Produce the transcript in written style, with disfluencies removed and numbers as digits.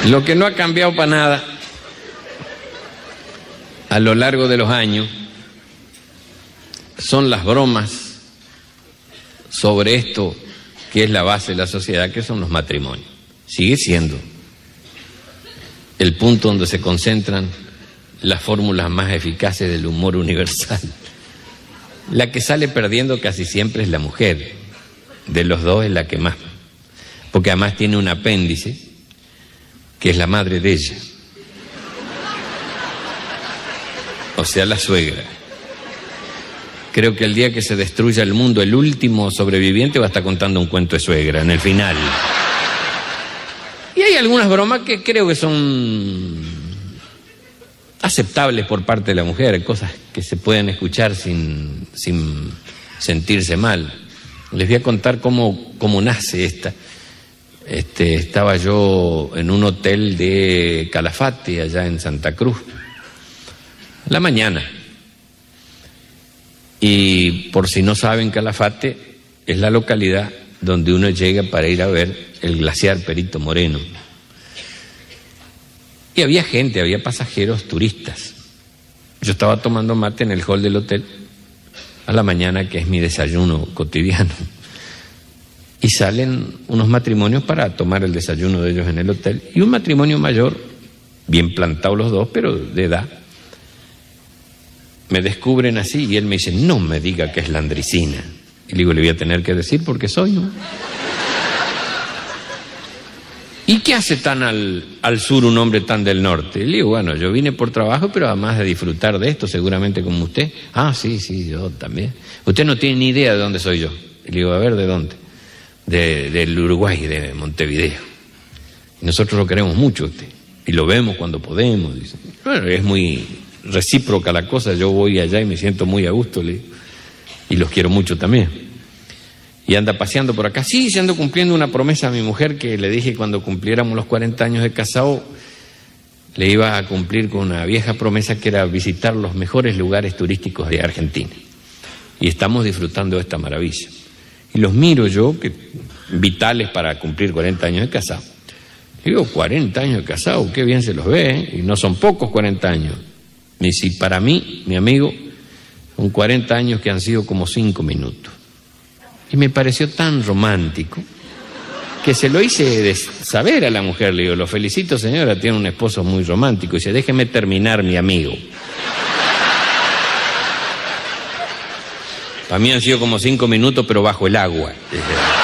Lo que no ha cambiado para nada a lo largo de los años son las bromas sobre esto que es la base de la sociedad, que son los matrimonios. Sigue siendo el punto donde se concentran las fórmulas más eficaces del humor universal. La que sale perdiendo casi siempre es la mujer. De los dos es la que más, porque además tiene un apéndice que es la madre de ella, o sea, la suegra. Creo que el día que se destruya el mundo, el último sobreviviente va a estar contando un cuento de suegra en el final. Y hay algunas bromas que creo que son aceptables por parte de la mujer, cosas que se pueden escuchar sin sentirse mal. Les voy a contar cómo nace esta. Estaba yo en un hotel de Calafate, allá en Santa Cruz, a la mañana. Y por si no saben, Calafate es la localidad donde uno llega para ir a ver el glaciar Perito Moreno. Y había gente, había pasajeros turistas. Yo estaba tomando mate en el hall del hotel a la mañana, que es mi desayuno cotidiano. Y salen unos matrimonios para tomar el desayuno de ellos en el hotel. Y un matrimonio mayor, bien plantados los dos, pero de edad, me descubren así y él me dice: no me diga que es Landricina. Y le digo: le voy a tener que decir porque soy, ¿no? ¿Y qué hace tan al sur un hombre tan del norte? Y le digo: bueno, yo vine por trabajo, pero además de disfrutar de esto, seguramente como usted. Ah, sí, yo también. Usted no tiene ni idea de dónde soy yo. Y le digo: a ver, ¿de dónde? Del Uruguay, de Montevideo. Y nosotros lo queremos mucho usted. Y lo vemos cuando podemos. Dice. Bueno, es muy recíproca la cosa. Yo voy allá y me siento muy a gusto, le digo. Y los quiero mucho también. Y anda paseando por acá. Sí, se ando cumpliendo una promesa a mi mujer que le dije cuando cumpliéramos los 40 años de casado, le iba a cumplir con una vieja promesa que era visitar los mejores lugares turísticos de Argentina. Y estamos disfrutando de esta maravilla. Y los miro yo, que vitales para cumplir 40 años de casado. Digo: 40 años de casado, qué bien se los ve, ¿eh? Y no son pocos 40 años. Me dice: y para mí, mi amigo, son 40 años que han sido como 5 minutos. Y me pareció tan romántico que se lo hice saber a la mujer. Le digo: lo felicito, señora, tiene un esposo muy romántico. Y dice: déjeme terminar, mi amigo. Para mí han sido como 5 minutos, pero bajo el agua.